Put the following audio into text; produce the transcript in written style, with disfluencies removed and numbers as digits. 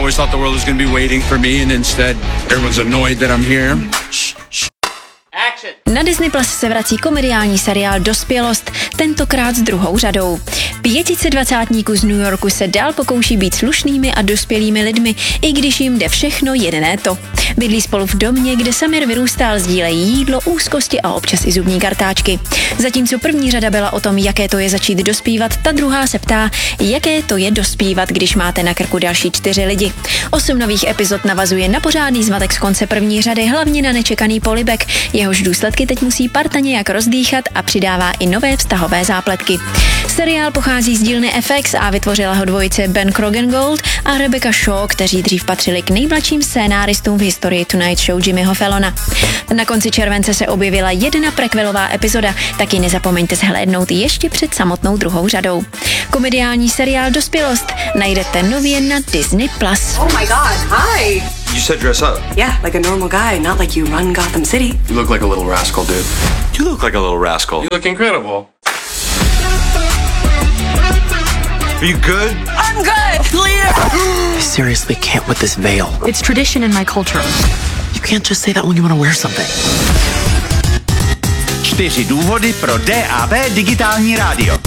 always thought the world was going to be waiting for me, and instead everyone's annoyed that I'm here. Na Disney Plus se vrací komediální seriál Dospělost, tentokrát s druhou řadou. Pětidvacátníků z New Yorku se dál pokouší být slušnými a dospělými lidmi, i když jim jde všechno jedné to. Bydlí spolu v domě, kde Samir vyrůstal, sdílejí jídlo, úzkosti a občas i zubní kartáčky. Zatímco první řada byla o tom, jaké to je začít dospívat, ta druhá se ptá, jaké to je dospívat, když máte na krku další 4 lidi. 8 nových epizod navazuje na pořádný zmatek z konce první řady, hlavně na nečekaný polibek. Jehož důsledky teď musí parta nějak rozdýchat a přidává i nové vztahové zápletky. Seriál pochází z dílny FX a vytvořila ho dvojice Ben Crogan-Gold a Rebecca Shaw, kteří dřív patřili k nejmladším scénáristům v historii Tonight Show Jimmyho Fallona. Na konci července se objevila jedna prequelová epizoda, taky nezapomeňte zhlédnout ještě před samotnou druhou řadou. Komediální seriál Dospělost najdete nově na Disney Plus. Oh my god, hi! You said dress up. Yeah, like a normal guy, not like you run Gotham City. You look like a little rascal, dude. You look like a little rascal. You look incredible. Are you good? I'm good! Clear! I seriously can't with this veil. It's tradition in my culture. You can't just say that when you want to wear something. 4 důvody pro DAB digitální rádio.